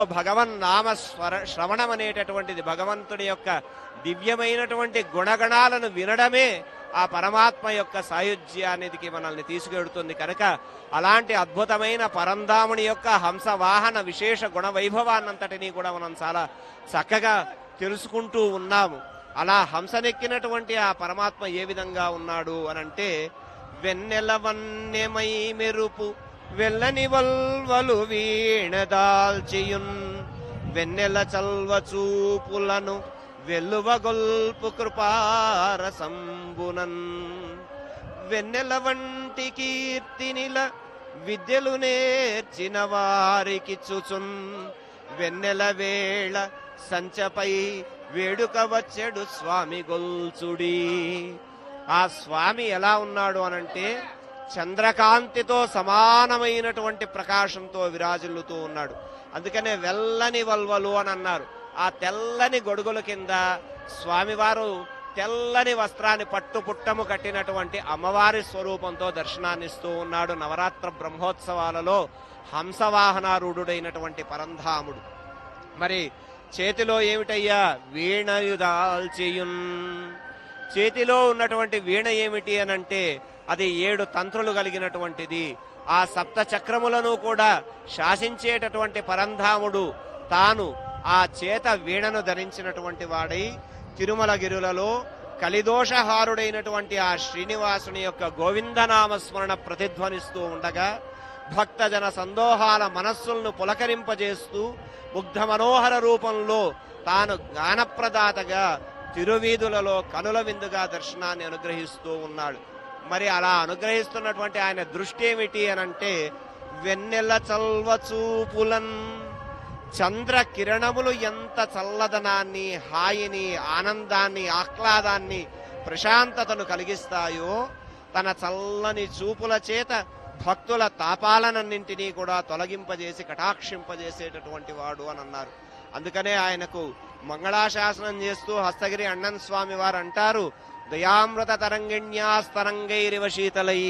భగవన్ నామ శ్రవణం అనేటటువంటిది, భగవంతుడి యొక్క దివ్యమైనటువంటి గుణగణాలను వినడమే ఆ పరమాత్మ యొక్క సాయుధ్యానికి మనల్ని తీసుకెడుతుంది. కనుక అలాంటి అద్భుతమైన పరంధాముని యొక్క హంసవాహన విశేష గుణ వైభవాన్నంతటినీ కూడా మనం చాలా చక్కగా తెలుసుకుంటూ ఉన్నాము. అలా హంసనెక్కినటువంటి ఆ పరమాత్మ ఏ విధంగా ఉన్నాడు అనంటే, వెన్నెలవన్నెమై మెరుపు వెల్లని వల్వలు వీణదాల్చియున్ వెన్నెల చల్వ చూపులను వెల్లువగొల్పు కృపారసంబునన్ వెన్నెల వంటి కీర్తినిల విద్యలు నేర్చిన వారికి చుచున్ వెన్నెల వేళ సంచపై వేడుక వచ్చెడు స్వామి గొల్చుడి. ఆ స్వామి ఎలా ఉన్నాడు అనంటే చంద్రకాంతితో సమానమైనటువంటి ప్రకాశంతో విరాజిల్లుతూ ఉన్నాడు. అందుకనే వెల్లని వల్వలు అని అన్నారు. ఆ తెల్లని గొడుగుల కింద స్వామివారు తెల్లని వస్త్రాన్ని పట్టుపుట్టము కట్టినటువంటి అమ్మవారి స్వరూపంతో దర్శనాన్నిస్తూ ఉన్నాడు. నవరాత్ర బ్రహ్మోత్సవాలలో హంసవాహనారూఢుడైనటువంటి పరంధాముడు. మరి చేతిలో ఏమిటయ్యా? వీణయుదాల్చియున్. చేతిలో ఉన్నటువంటి వీణ ఏమిటి అనంటే అది 7 తంత్రులు కలిగినటువంటిది. ఆ సప్త చక్రములను కూడా శాసించేటటువంటి పరంధాముడు తాను ఆ చేత వీణను ధరించినటువంటి వాడై తిరుమలగిరులలో కలిదోషహారుడైనటువంటి ఆ శ్రీనివాసుని యొక్క గోవిందనామస్మరణ ప్రతిధ్వనిస్తూ ఉండగా భక్తజన సందోహాల మనస్సులను పులకరింపజేస్తూ ముగ్ధ మనోహర రూపంలో తాను గానప్రదాతగా తిరువీధులలో కనుల విందుగా దర్శనాన్ని అనుగ్రహిస్తూ ఉన్నాడు. మరి అలా అనుగ్రహిస్తున్నటువంటి ఆయన దృష్టి ఏమిటి అనంటే, వెన్నెల చల్వ చూపులన్. చంద్ర కిరణములు ఎంత చల్లదనాన్ని, హాయిని, ఆనందాన్ని, ఆహ్లాదాన్ని, ప్రశాంతతను కలిగిస్తాయో తన చల్లని చూపుల చేత భక్తుల తాపాలనన్నింటినీ కూడా తొలగింపజేసి కటాక్షింపజేసేటటువంటి వాడు అని అన్నారు. అందుకనే ఆయనకు మంగళాశాసనం చేస్తూ హస్తగిరి అಣ್ಣన్ స్వామి వారు అంటారు, దయామృత తరంగిణ్యాస్తరంగైరివ శీతలై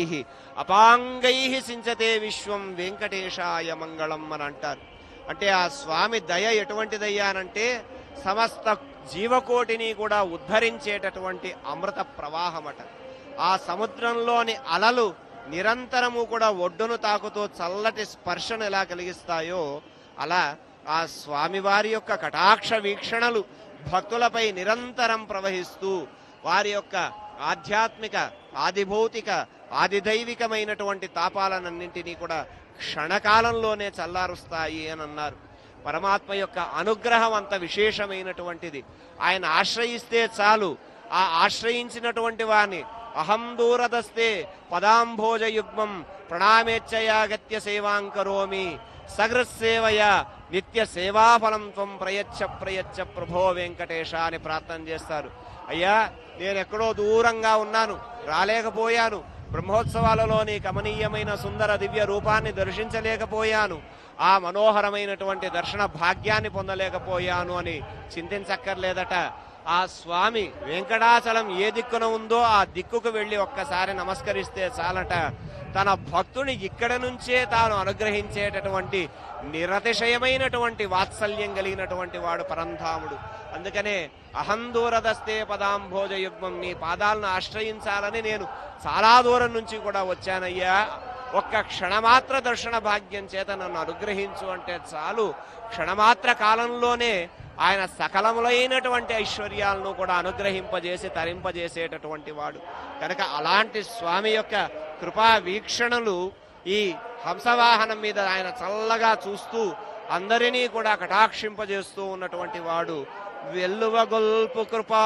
అపాంగై సించతే విశ్వం వెంకటేశాయ మంగళం అని అంటారు. అంటే ఆ స్వామి దయ ఎటువంటిదయ్యా అనంటే సమస్త జీవకోటిని కూడా ఉద్ధరించేటటువంటి అమృత ప్రవాహమట. ఆ సముద్రంలోని అలలు నిరంతరము కూడా ఒడ్డును తాకుతూ చల్లటి స్పర్శను ఎలా కలిగిస్తాయో అలా ఆ స్వామివారి యొక్క కటాక్ష వీక్షణలు భక్తులపై నిరంతరం ప్రవహిస్తూ వారి యొక్క ఆధ్యాత్మిక, ఆదిభౌతిక, ఆదిదైవికమైనటువంటి తాపాలన్నింటినీ కూడా క్షణకాలంలోనే చల్లారుస్తాయి అని అన్నారు. పరమాత్మ యొక్క అనుగ్రహం అంత విశేషమైనటువంటిది. ఆయన ఆశ్రయిస్తే చాలు, ఆ ఆశ్రయించినటువంటి వారిని అహం దూరదస్తే పదాంభోజయుగ్మం ప్రణామేచ్చయాగత్య సేవాంకరోమి సగృత్సేవయ నిత్య సేవాఫలం త్వం ప్రయచ్చ ప్రయచ్చ ప్రభో వెంకటేశ అని ప్రార్థన చేస్తారు. అయ్యా, నేనెక్కడో దూరంగా ఉన్నాను, రాలేకపోయాను, బ్రహ్మోత్సవాలలోని కమనీయమైన సుందర దివ్య రూపాన్ని దర్శించలేకపోయాను, ఆ మనోహరమైనటువంటి దర్శన భాగ్యాన్ని పొందలేకపోయాను అని చింతించక్కర్లేదట. ఆ స్వామి వెంకటాచలం ఏ దిక్కున ఉందో ఆ దిక్కుకు వెళ్ళి ఒక్కసారి నమస్కరిస్తే చాలట. తన భక్తుని ఇక్కడ నుంచే తాను అనుగ్రహించేటటువంటి నిరతిశయమైనటువంటి వాత్సల్యం కలిగినటువంటి వాడు పరంధాముడు. అందుకనే అహం దూరదస్తే పదాంభోజయుగ్మం, నీ పాదాలను ఆశ్రయించాలని నేను చాలా దూరం నుంచి కూడా వచ్చానయ్యా, ఒక్క క్షణమాత్ర దర్శన భాగ్యం చేత నన్ను అనుగ్రహించు అంటే చాలు. క్షణమాత్ర కాలంలోనే ఆయన సకలములైనటువంటి ఐశ్వర్యాలను కూడా అనుగ్రహింపజేసి తరింపజేసేటటువంటి వాడు. కనుక అలాంటి స్వామి యొక్క కృపా వీక్షణలు ఈ హంసవాహనం మీద ఆయన చల్లగా చూస్తూ అందరినీ కూడా కటాక్షింపజేస్తూ ఉన్నటువంటి వాడు. వెల్లువగొల్పు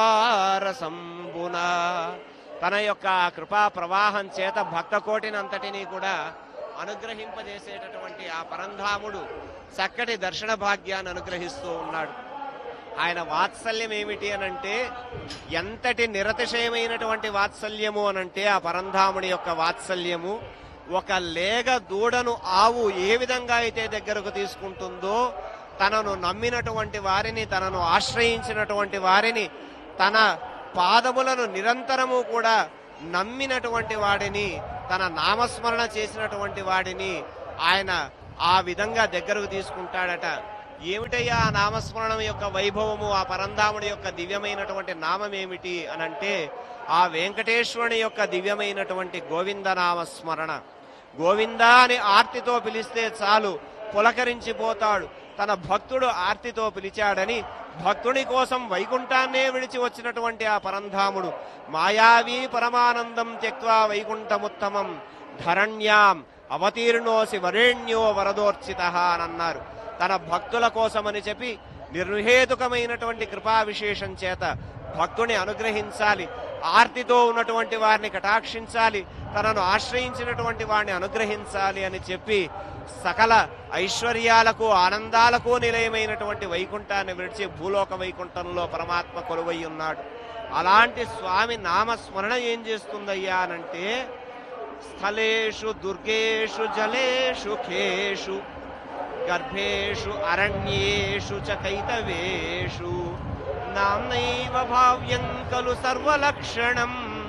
కృపారసంబున, తన యొక్క కృపా ప్రవాహం చేత భక్త కోటినంతటినీ కూడా అనుగ్రహింపజేసేటటువంటి ఆ పరంధాముడు చక్కటి దర్శన భాగ్యాన్ని అనుగ్రహిస్తూ ఉన్నాడు. ఆయన వాత్సల్యం ఏమిటి అనంటే ఎంతటి నిరతిశయమైనటువంటి వాత్సల్యము అనంటే ఆ పరంధాముడి యొక్క వాత్సల్యము ఒక లేగ దూడను ఆవు ఏ విధంగా అయితే దగ్గరకు తీసుకుంటుందో, తనను నమ్మినటువంటి వారిని, తనను ఆశ్రయించినటువంటి వారిని, తన పాదములను నిరంతరము కూడా నమ్మినటువంటి వాడిని, తన నామస్మరణ చేసినటువంటి వాడిని ఆయన ఆ విధంగా దగ్గరకు తీసుకుంటాడట. ఏమిటయ్యా ఆ నామస్మరణం యొక్క వైభవము, ఆ పరంధాముడి యొక్క దివ్యమైనటువంటి నామం ఏమిటి అనంటే ఆ వెంకటేశ్వరుని యొక్క దివ్యమైనటువంటి గోవింద నామస్మరణ. గోవిందా అని ఆర్తితో పిలిస్తే చాలు పులకరించిపోతాడు. తన భక్తుడు ఆర్తితో పిలిచాడని భక్తుని కోసం వైకుంఠాన్నే విడిచి వచ్చినటువంటి ఆ పరంధాముడు మాయావీ పరమానందం త్యక్వా వైకుంఠముత్తమం ధరణ్యాం అవతీర్ణోసి వరేణ్యో వరదోర్చిత అని అన్నారు. తన భక్తుల కోసమని చెప్పి నిర్హేతుకమైనటువంటి కృపా విశేషం చేత భక్తుని అనుగ్రహించాలి, ఆర్తితో ఉన్నటువంటి వారిని కటాక్షించాలి, తనను ఆశ్రయించినటువంటి వారిని అనుగ్రహించాలి అని చెప్పి సకల ఐశ్వర్యాలకు ఆనందాలకు నిలయమైనటువంటి వైకుంఠాన్ని విడిచి భూలోక వైకుంఠంలో పరమాత్మ కొలువై ఉన్నాడు. అలాంటి స్వామి నామస్మరణ ఏం చేస్తుందయ్యా అనంటే స్థలేషు దుర్గేషు జలేషు ఖేషు గర్భేషు అరణ్యేషు చ కైతవేషు నామ్నైవ భావ్యం ఖలు సర్వలక్షణం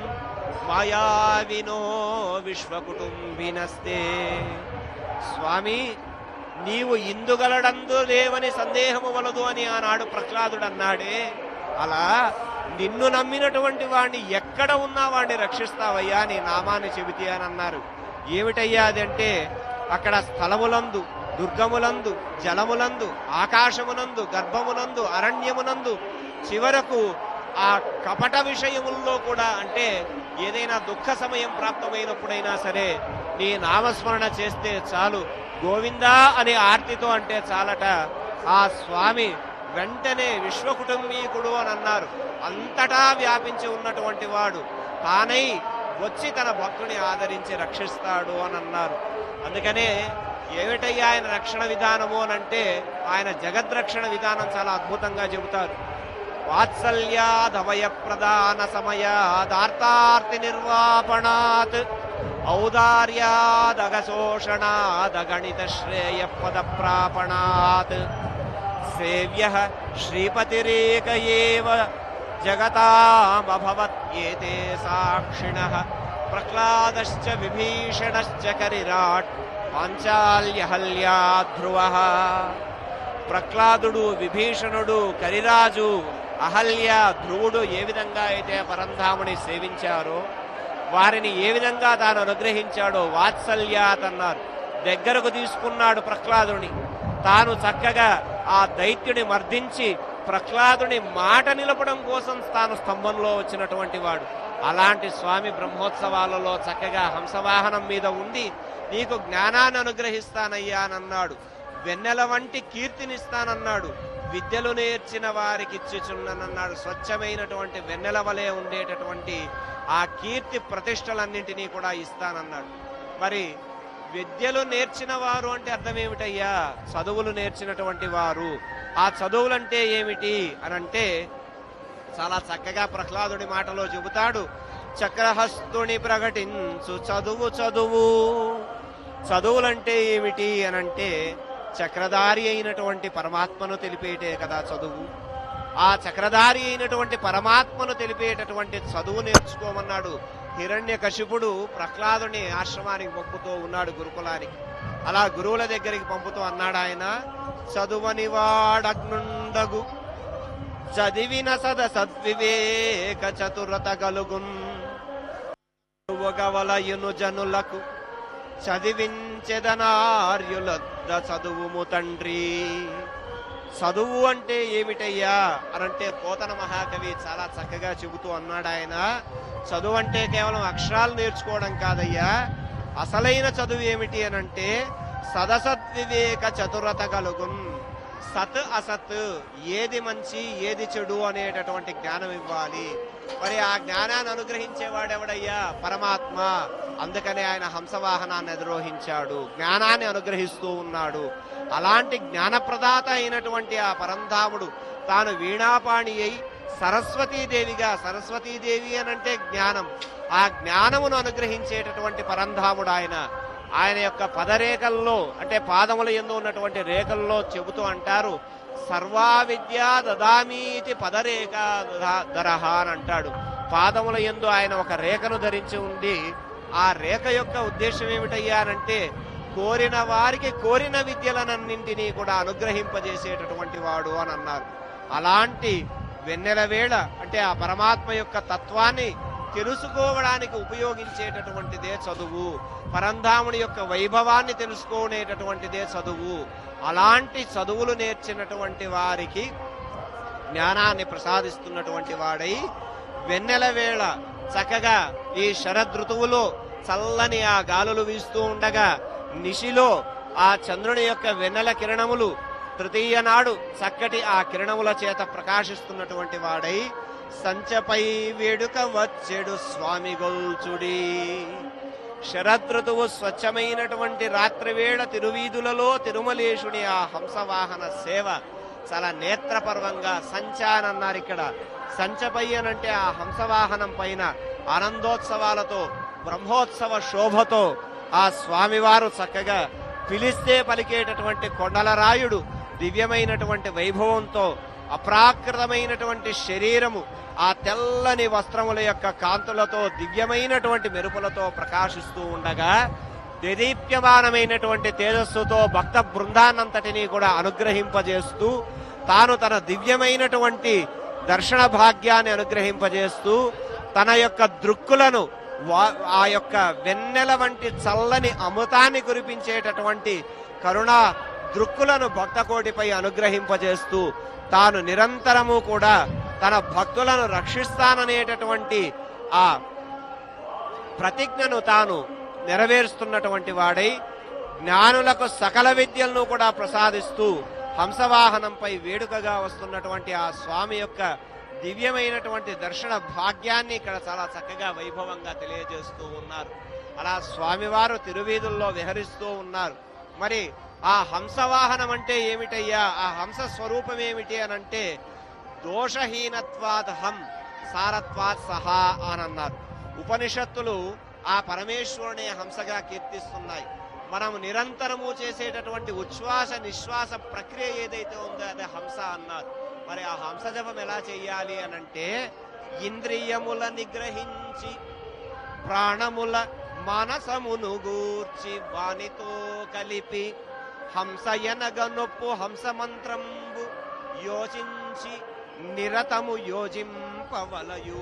మాయావినో విశ్వకుటుంబినస్తే. స్వామి నీవు ఇందుగలడందు లేవని సందేహము వలదు అని ఆనాడు ప్రహ్లాదుడు అన్నాడే, అలా నిన్ను నమ్మినటువంటి వాడిని ఎక్కడ ఉన్నా వాడిని రక్షిస్తావయ్యా నీ నామాన్ని చెబితే అని అన్నారు. ఏమిటయ్యా అదంటే అక్కడ స్థలములందు, దుర్గములందు, జలములందు, ఆకాశమునందు, గర్భమునందు, అరణ్యమునందు, చివరకు ఆ కపట విషయముల్లో కూడా, అంటే ఏదైనా దుఃఖ సమయం ప్రాప్తమైనప్పుడైనా సరే నీ నామస్మరణ చేస్తే చాలు, గోవిందా అనే ఆర్తితో అంటే చాలట, ఆ స్వామి వెంటనే విశ్వకుటుంబీకుడు అని అన్నారు. అంతటా వ్యాపించి ఉన్నటువంటి వాడు తానై వచ్చి తన భక్తుని ఆదరించి రక్షిస్తాడు అని అన్నారు. అందుకనే ఏమిటయ్యా ఆయన రక్షణ విధానము అనంటే ఆయన జగద్రక్షణ విధానం చాలా అద్భుతంగా చెబుతారు. వాత్సల్యాదవయ ప్రదాన సమయాదార్తార్తి నిర్వాపణాత్ ఔదార్యాదగశోషణాదగణిత శ్రేయ పద ప్రాపణాత్ సేవ్యః శ్రీపతిరేక ఏవ జగతామభవత్ ఏతే సాక్షిణః ప్రహ్లాదశ్చ విభీషణశ్చ కరిరాట్ పాంచాల్యహల్యా ధ్రువః. ప్రహ్లాదుడు, విభీషణుడు, కరిరాజు, అహల్య, ధ్రువుడు ఏ విధంగా అయితే పరంధాముని సేవించారో, వారిని ఏ విధంగా తాను అనుగ్రహించాడో వాత్సల్యాత్ అన్నారు. దగ్గరకు తీసుకున్నాడు ప్రహ్లాదుని. తాను చక్కగా ఆ దైత్యుని మర్దించి ప్రహ్లాదుని మాట నిలపడం కోసం తాను స్తంభంలో వచ్చినటువంటి వాడు. అలాంటి స్వామి బ్రహ్మోత్సవాలలో చక్కగా హంసవాహనం మీద ఉండి నీకు జ్ఞానాన్ని అనుగ్రహిస్తానయ్యా అన్నాడు. వెన్నెల వంటి కీర్తినిస్తానన్నాడు. విద్యలు నేర్చిన వారికి ఇచ్చుచున్నానన్నాడు. స్వచ్ఛమైనటువంటి వెన్నెల వలె ఉండేటటువంటి ఆ కీర్తి ప్రతిష్టలన్నింటినీ కూడా ఇస్తానన్నాడు. మరి విద్యలు నేర్చిన వారు అంటే అర్థం ఏమిటయ్యా? చదువులు నేర్చినటువంటి వారు. ఆ చదువులంటే ఏమిటి అనంటే చాలా చక్కగా ప్రహ్లాదుడి మాటలో చెబుతాడు. చక్రహస్తుని ప్రకటించు చదువు చదువు. చదువులంటే ఏమిటి అనంటే చక్రధారి అయినటువంటి పరమాత్మను తెలిపేటే కదా చదువు. ఆ చక్రధారి అయినటువంటి పరమాత్మను తెలిపేటటువంటి చదువు నేర్చుకోమన్నాడు. హిరణ్యకశిపుడు ప్రహ్లాదుని ఆశ్రమానికి పంపుతూ ఉన్నాడు, గురుకులానికి. అలా గురువుల దగ్గరికి పంపుతూ అన్నాడు ఆయన, చదువని వాడగ్నుండగు చదివిన సద్వివేక చతురత గలుగున్ వలయును జనులకు చదివించెదనార్యులద్ద చదువుము తండ్రి. చదువు అంటే ఏమిటయ్యా అనంటే పోతన మహాకవి చాలా చక్కగా చెబుతూ అన్నాడు ఆయన, చదువు అంటే కేవలం అక్షరాలు నేర్చుకోవడం కాదయ్యా, అసలైన చదువు ఏమిటి అనంటే సదసద్వివేక చతురత కలుగున్. సత్ అసత్, ఏది మంచి ఏది చెడు అనేటటువంటి జ్ఞానం ఇవ్వాలి. మరి ఆ జ్ఞానాన్ని అనుగ్రహించేవాడెవడయ్యా? పరమాత్మ. అందుకనే ఆయన హంసవాహనాన్ని అధిరోహించాడు, జ్ఞానాన్ని అనుగ్రహిస్తూ ఉన్నాడు. అలాంటి జ్ఞానప్రదాత అయినటువంటి ఆ పరంధాముడు తాను వీణాపాణి అయి సరస్వతీదేవిగా, సరస్వతీదేవి అనంటే జ్ఞానం, ఆ జ్ఞానమును అనుగ్రహించేటటువంటి పరంధాముడు ఆయన. ఆయన యొక్క పదరేఖల్లో అంటే పాదముల యందు ఉన్నటువంటి రేఖల్లో చెబుతూ అంటారు, సర్వా విద్యా దదామీతి పదరేఖ ధరహ అని అంటాడు. పాదముల యందు ఆయన ఒక రేఖను ధరించి ఉండి, ఆ రేఖ యొక్క ఉద్దేశం ఏమిటయ్యా అనంటే కోరిన వారికి కోరిన విద్యలనన్నింటినీ కూడా అనుగ్రహింపజేసేటటువంటి వాడు అని అన్నారు. అలాంటి వెన్నెల వేళ అంటే ఆ పరమాత్మ యొక్క తత్వాన్ని తెలుసుకోవడానికి ఉపయోగించేటటువంటిదే చదువు. పరంధాముడి యొక్క వైభవాన్ని తెలుసుకునేటటువంటిదే చదువు. అలాంటి చదువులు నేర్చినటువంటి వారికి జ్ఞానాన్ని ప్రసాదిస్తున్నటువంటి వాడై వెన్నెల వేళ చక్కగా ఈ శరదృతువులో చల్లని ఆ గాలులు వీస్తూ ఉండగా నిశిలో ఆ చంద్రుని యొక్క వెన్నెల కిరణములు తృతీయ నాడు చక్కటి ఆ కిరణముల చేత ప్రకాశిస్తున్నటువంటి వాడై సంచపై వేడుక వచ్చెడు స్వామి గొల్చుడి. శరదృతువు స్వచ్ఛమైనటువంటి రాత్రివేళ తిరువీధులలో తిరుమలేశుని ఆ హంసవాహన సేవ చాలా నేత్రపర్వంగా సంచానన్నారు. ఇక్కడ సంచపై అనంటే ఆ హంసవాహనం పైన ఆనందోత్సవాలతో బ్రహ్మోత్సవ శోభతో ఆ స్వామివారు చక్కగా పిలిస్తే పలికేటటువంటి కొండలరాయుడు దివ్యమైనటువంటి వైభవంతో అప్రాకృతమైనటువంటి శరీరము ఆ తెల్లని వస్త్రముల యొక్క కాంతులతో దివ్యమైనటువంటి మెరుపులతో ప్రకాశిస్తూ ఉండగా దేదీప్యమానమైనటువంటి తేజస్సుతో భక్త బృందాన్నంతటినీ కూడా అనుగ్రహింపజేస్తూ తాను తన దివ్యమైనటువంటి దర్శన భాగ్యాన్ని అనుగ్రహింపజేస్తూ తన యొక్క దృక్కులను ఆ యొక్క వెన్నెల వంటి చల్లని అమృతాన్ని కురిపించేటటువంటి కరుణా దృక్కులను భక్త కోటిపై అనుగ్రహింపజేస్తూ తాను నిరంతరము కూడా తన భక్తులను రక్షిస్తాననేటటువంటి ఆ ప్రతిజ్ఞను తాను నెరవేరుస్తున్నటువంటి వాడై జ్ఞానులకు సకల విద్యలను కూడా ప్రసాదిస్తూ హంసవాహనంపై వేడుకగా వస్తున్నటువంటి ఆ స్వామి యొక్క దివ్యమైనటువంటి దర్శన భాగ్యాన్ని ఇక్కడ చాలా చక్కగా వైభవంగా తెలియజేస్తూ ఉన్నారు. అలా స్వామివారు తిరువీధుల్లో విహరిస్తూ ఉన్నారు. మరి ఆ హంసవాహనం అంటే ఏమిటయ్యా, ఆ హంస స్వరూపం ఏమిటి అనంటే దోషహీనత్వాద్ హం సారత్వాత్ సహా అని అన్నారు. ఉపనిషత్తులు ఆ పరమేశ్వరునే హంసగా కీర్తిస్తున్నాయి. మనం నిరంతరము చేసేటటువంటి ఉచ్ఛ్వాస నిశ్వాస ప్రక్రియ ఏదైతే ఉందో అదే హంస అన్నారు. మరి ఆ హంస జపం ఎలా చెయ్యాలి అనంటే ఇంద్రియముల నిగ్రహించి ప్రాణముల మానసమును గూర్చి వానితో కలిపి హంసయనగ నొప్పు హంస మంత్రంబు యోచించి నిరతము యోజింపవలయు.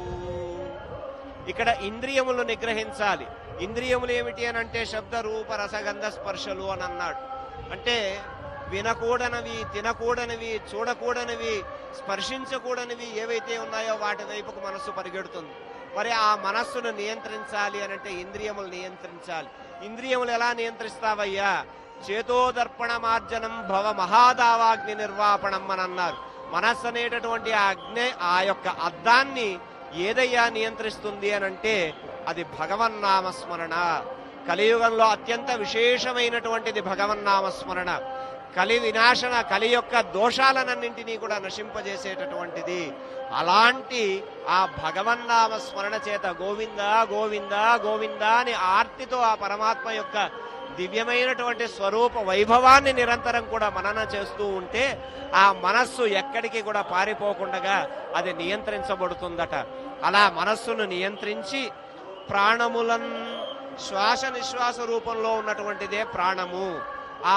ఇక్కడ ఇంద్రియములు నిగ్రహించాలి. ఇంద్రియములు ఏమిటి అని అంటే శబ్ద రూప రసగంధ స్పర్శలు అని అన్నాడు. అంటే వినకూడనివి, తినకూడనివి, చూడకూడనివి, స్పర్శించకూడనివి ఏవైతే ఉన్నాయో వాటి వైపుకు మనస్సు పరిగెడుతుంది. మరి ఆ మనస్సును నియంత్రించాలి అనంటే ఇంద్రియములు నియంత్రించాలి. ఇంద్రియములు ఎలా నియంత్రిస్తావయ్యా? చేతోదర్పణ మార్జనం భవ మహాదావాగ్ని నిర్వాపణం అని అన్నారు. మనస్సు అనేటటువంటి ఆ అగ్ని ఆ యొక్క అద్దాన్ని ఏదయ్యా నియంత్రిస్తుంది అనంటే అది భగవన్నామస్మరణ. కలియుగంలో అత్యంత విశేషమైనటువంటిది భగవన్నామస్మరణ. కలి వినాశన, కలి యొక్క దోషాలనన్నింటినీ కూడా నశింపజేసేటటువంటిది. అలాంటి ఆ భగవన్నామ స్మరణ చేత గోవింద గోవింద గోవింద అని ఆర్తితో ఆ పరమాత్మ యొక్క దివ్యమైనటువంటి స్వరూప వైభవాన్ని నిరంతరం కూడా మనన చేస్తూ ఉంటే ఆ మనస్సు ఎక్కడికి కూడా పారిపోకుండా అది నియంత్రించబడుతుందట. అలా మనస్సును నియంత్రించి ప్రాణములన్ శ్వాస నిశ్వాస రూపంలో ఉన్నటువంటిదే ప్రాణము. ఆ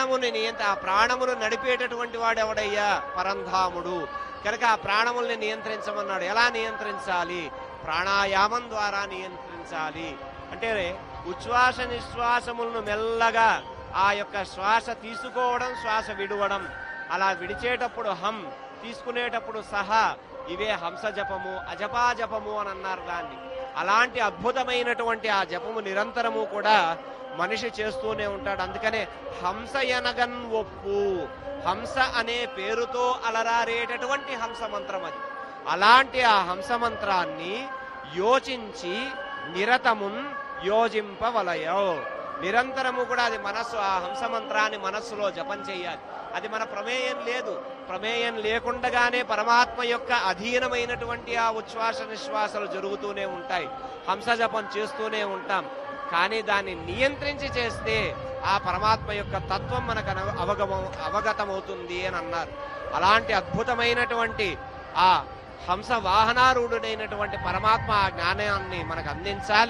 ప్రాణమును నడిపేటటువంటి వాడు ఎవడయ్యా? పరంధాముడు. కనుక ఆ ప్రాణముల్ని నియంత్రించమన్నాడు. ఎలా నియంత్రించాలి? ప్రాణాయామం ద్వారా నియంత్రించాలి. అంటే ఉచ్ఛ్వాస నిశ్వాసములను మెల్లగా ఆ యొక్క శ్వాస తీసుకోవడం, శ్వాస విడవడం, అలా విడిచేటప్పుడు హం, తీసుకునేటప్పుడు సహా, ఇవే హంస జపము, అజపా జపము అని అన్నారు దాన్ని. అలాంటి అద్భుతమైనటువంటి ఆ జపము నిరంతరము కూడా మనిషి చేస్తూనే ఉంటాడు. అందుకనే హంస ఎనగన్ ఒప్పు, హంస అనే పేరుతో అలరారేటటువంటి హంస మంత్రం అది. అలాంటి ఆ హంస మంత్రాన్ని యోచించి నిరతమున్ యోజింపవలయో. నిరంతరము కూడా అది మనస్సు ఆ హంస మంత్రాన్ని మనస్సులో జపం చెయ్యాలి. అది మన ప్రమేయం లేదు. ప్రమేయం లేకుండగానే పరమాత్మ యొక్క అధీనమైనటువంటి ఆ ఉచ్ఛ్వాస నిశ్వాసాలు జరుగుతూనే ఉంటాయి. హంస జపం చేస్తూనే ఉంటాం. కానీ దాన్ని నియంత్రించి చేస్తే ఆ పరమాత్మ యొక్క తత్వం మనకు అవగతమవుతుంది అని అన్నారు. అలాంటి అద్భుతమైనటువంటి ఆ హంస వాహనారూఢుడైనటువంటి పరమాత్మ ఆ జ్ఞానాన్ని మనకు అందించాలి.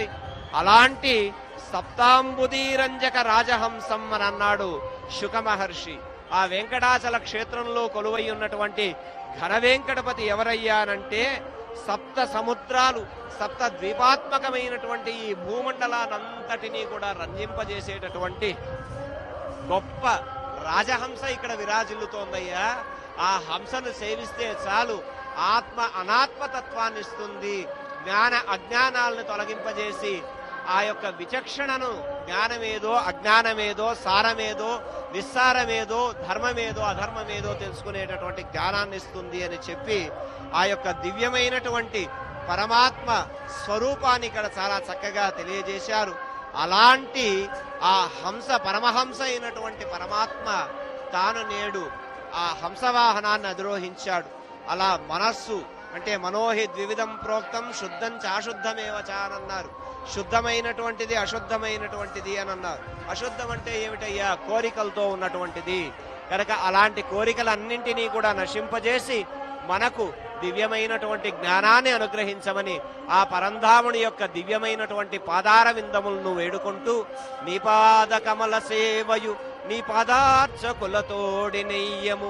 అలాంటి సప్తాంబుదీరంజక రాజహంసం అని అన్నాడు శుక మహర్షి. ఆ వెంకటాచల క్షేత్రంలో కొలువై ఉన్నటువంటి ఘన వెంకటపతి ఎవరయ్యానంటే సప్త సముద్రాలు, సప్త ద్వీపాత్మకమైనటువంటి ఈ భూమండలానంతటినీ కూడా రంజింపజేసేటటువంటి గొప్ప రాజహంస ఇక్కడ విరాజిల్లుతోందయ్యా. ఆ హంసను సేవిస్తే చాలు ఆత్మ అనాత్మతత్వాన్ని ఇస్తుంది, జ్ఞాన అజ్ఞానాలను తొలగింపజేసి ఆ యొక్క విచక్షణను, జ్ఞానమేదో అజ్ఞానమేదో, సారమేదో నిస్సారమేదో, ధర్మమేదో అధర్మమేదో తెలుసుకునేటటువంటి జ్ఞానాన్ని ఇస్తుంది అని చెప్పి ఆ యొక్క దివ్యమైనటువంటి పరమాత్మ స్వరూపాన్ని ఇక్కడ చాలా చక్కగా తెలియజేశారు. అలాంటి ఆ హంస, పరమహంస అయినటువంటి పరమాత్మ తాను నేడు ఆ హంసవాహనాన్ని అధిరోహించాడు. అలా మనస్సు అంటే మనోహి ద్వివిధం ప్రోక్తం శుద్ధం చాశుద్ధమేవచ అని అన్నారు. శుద్ధమైనటువంటిది, అశుద్ధమైనటువంటిది అని అన్నారు. అశుద్ధం అంటే ఏమిటయ్యా? కోరికలతో ఉన్నటువంటిది. కనుక అలాంటి కోరికలన్నింటినీ కూడా నశింపజేసి మనకు దివ్యమైనటువంటి జ్ఞానాన్ని అనుగ్రహించమని ఆ పరంధాముని యొక్క దివ్యమైనటువంటి పాదార విందములను వేడుకుంటూ, నీ పాద కమల సేవయు నీ పాదార్చకులతోడి నెయ్యము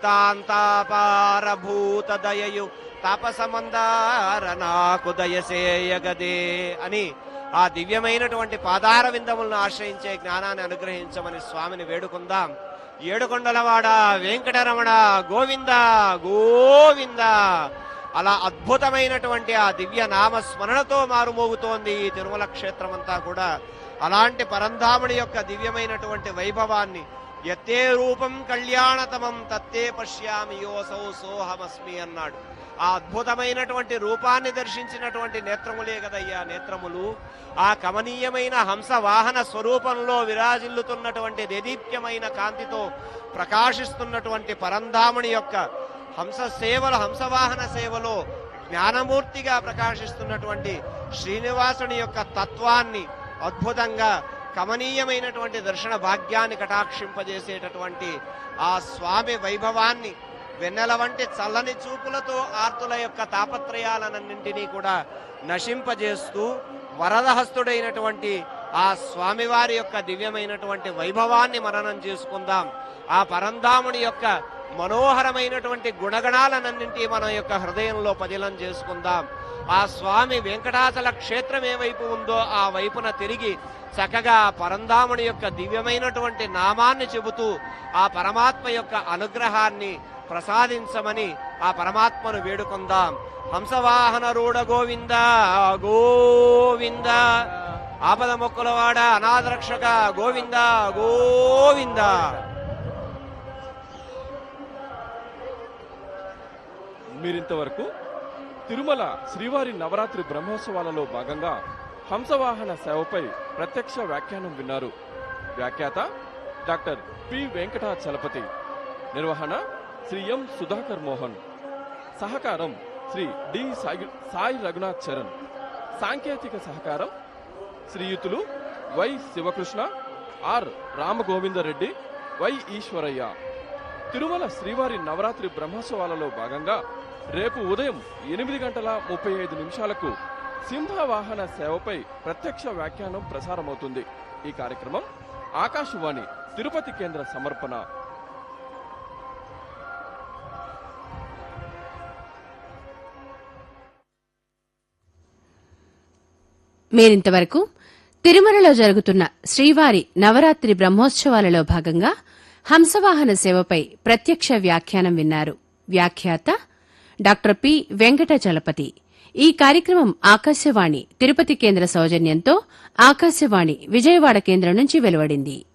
నితాంతాపారభూత దయయు తాపసమందార నాకు దయసేయగదే అని ఆ దివ్యమైనటువంటి పాదార విందములను ఆశ్రయించే జ్ఞానాన్ని అనుగ్రహించమని స్వామిని వేడుకుందాం. ఏడుకొండలవాడ వెంకటరమణ గోవింద గోవింద. అలా అద్భుతమైనటువంటి ఆ దివ్య నామ స్మరణతో మారుమోగుతోంది ఈ తిరుమల క్షేత్రమంతా కూడా. అలాంటి పరంధాముడి యొక్క దివ్యమైనటువంటి వైభవాన్ని యత్తే రూపం కళ్యాణతమం తత్తే పశ్యామి యోసౌ సోహమస్మి అన్నాడు. ఆ అద్భుతమైనటువంటి రూపాన్ని దర్శించినటువంటి నేత్రములే కదయ్యా నేత్రములు. ఆ కమనీయమైన హంస వాహన స్వరూపంలో విరాజిల్లుతున్నటువంటి దేదీప్యమైన కాంతితో ప్రకాశిస్తున్నటువంటి పరంధాముని యొక్క హంస సేవల, హంసవాహన సేవలో జ్ఞానమూర్తిగా ప్రకాశిస్తున్నటువంటి శ్రీనివాసుని యొక్క తత్వాన్ని అద్భుతంగా కమనీయమైనటువంటి దర్శన భాగ్యాన్ని కటాక్షింపజేసేటటువంటి ఆ స్వామి వైభవాన్ని వెన్నెల వంటి చల్లని చూపులతో ఆర్తుల యొక్క తాపత్రయాలన్నింటినీ కూడా నశింపజేస్తూ వరదహస్తుడైనటువంటి ఆ స్వామివారి యొక్క దివ్యమైనటువంటి వైభవాన్ని మననం చేసుకుందాం. ఆ పరంధాముని యొక్క మనోహరమైనటువంటి గుణగణాలన్నింటి మన యొక్క హృదయంలో పదిలం చేసుకుందాం. ఆ స్వామి వెంకటాచల క్షేత్రం ఏ వైపు ఉందో ఆ వైపున తిరిగి చక్కగా పరంధాముని యొక్క దివ్యమైనటువంటి నామాన్ని చెబుతూ ఆ పరమాత్మ యొక్క అనుగ్రహాన్ని ప్రసాదించమని ఆ పరమాత్మను వేడుకుందాం. హంసవాహన రూఢ గోవింద గోవింద, ఆపద మొక్కులవాడ అనాథరక్షక గోవింద గోవింద. మీరింతవరకు తిరుమల శ్రీవారి నవరాత్రి బ్రహ్మోత్సవాలలో భాగంగా హంసవాహన సేవపై ప్రత్యక్ష వ్యాఖ్యానం విన్నారు. వ్యాఖ్యాత డాక్టర్ పి వెంకటాచలపతి. నిర్వహణ శ్రీ ఎం సుధాకర్ మోహన్. సహకారం శ్రీ డి సాయి రఘునాథ్ చరణ్. సాంకేతిక సహకారం శ్రీయుతులు why Sivakrishna, are Rama Govinda Reddy, why Eshwaraiah. Tirumala శ్రీవారి నవరాత్రి బ్రహ్మోత్సవాలలో భాగంగా రేపు ఉదయం 8:35 సింహవాహన సేవపై ప్రత్యక్ష వ్యాఖ్యానం ప్రసారమవుతుంది. ఈ కార్యక్రమం ఆకాశవాణి తిరుపతి కేంద్ర సమర్పణ. మీరింతవరకు తిరుమలలో జరుగుతున్న శ్రీవారి నవరాత్రి బ్రహ్మోత్సవాలలో భాగంగా హంసవాహన సేవపై ప్రత్యక్ష వ్యాఖ్యానం విన్నారు. వ్యాఖ్యాత డాక్టర్ పి వెంకటచలపతి. ఈ కార్యక్రమం ఆకాశవాణి తిరుపతి కేంద్ర సౌజన్యంతో ఆకాశవాణి విజయవాడ కేంద్రం నుంచి వెలువడింది.